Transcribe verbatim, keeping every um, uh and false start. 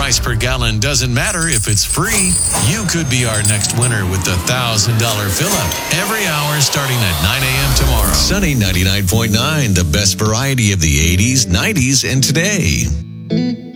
price per gallon doesn't matter if it's free. You could be our next winner with the one thousand dollars fill-up every hour starting at nine a.m. tomorrow. Sunny ninety-nine point nine, the best variety of the eighties, nineties, and today.